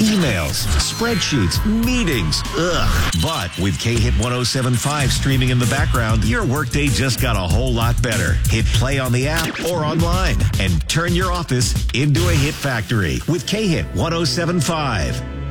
emails, spreadsheets, meetings. Ugh. But with K-Hit 107.5 streaming in the background, your workday just got a whole lot better. Hit play on the app or online and turn your office into a hit factory with K-Hit 107.5.